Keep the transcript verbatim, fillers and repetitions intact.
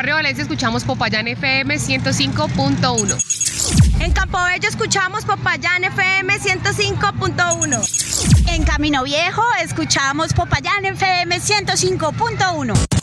Barrio Valencia escuchamos Popayán F M ciento cinco punto uno. En Campobello escuchamos Popayán F M ciento cinco punto uno. En Camino Viejo escuchamos Popayán F M ciento cinco punto uno.